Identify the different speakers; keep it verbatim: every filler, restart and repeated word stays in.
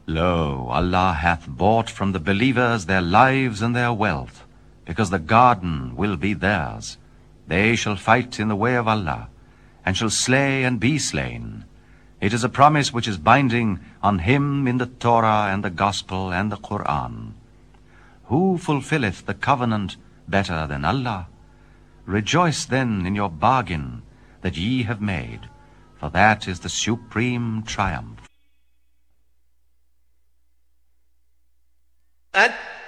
Speaker 1: Lo, Allah hath bought from the believers their lives and their wealth, because the garden will be theirs. They shall fight in the way of Allah, and shall slay and be slain. It is a promise which is binding on him in the Torah and the Gospel and the Qur'an. Who fulfilleth the covenant better than Allah? Rejoice then in your bargain that ye have made, for that is the supreme triumph.